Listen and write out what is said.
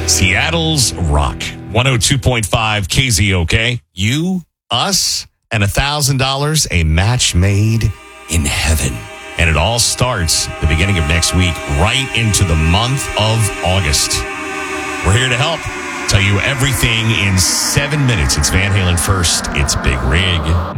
Seattle's Rock, 102.5 KZOK. You, us, and $1,000, a match made in heaven. And it all starts the beginning of next week, right into the month of August. We're here to help. Tell you everything in 7 minutes. It's Van Halen first. It's Big Rig.